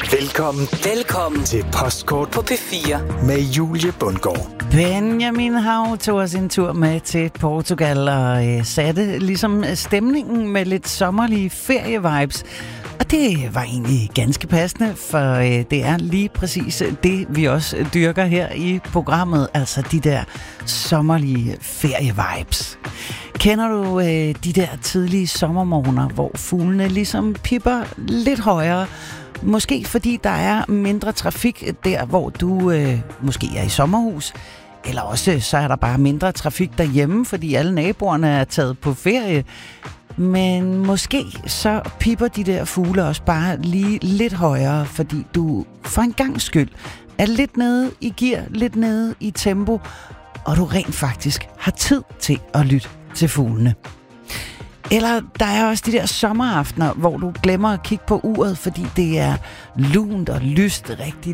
Velkommen til Postkort på P4 med Julie Bundgaard. Benjamin Hav tog os en tur med til Portugal og satte ligesom stemningen med lidt sommerlige ferievibes. Og det var egentlig ganske passende, for det er lige præcis det, vi også dyrker her i programmet. Altså de der sommerlige ferievibes. Kender du de der tidlige sommermorgener, hvor fuglene ligesom pipper lidt højere? Måske fordi der er mindre trafik der, hvor du måske er i sommerhus. Eller også så er der bare mindre trafik derhjemme, fordi alle naboerne er taget på ferie. Men måske så pipper de der fugle også bare lige lidt højere, fordi du for en gangs skyld er lidt nede i gear, lidt nede i tempo, og du rent faktisk har tid til at lytte til fuglene. Eller der er også de der sommeraftener, hvor du glemmer at kigge på uret, fordi det er lunt og lyst, rigtig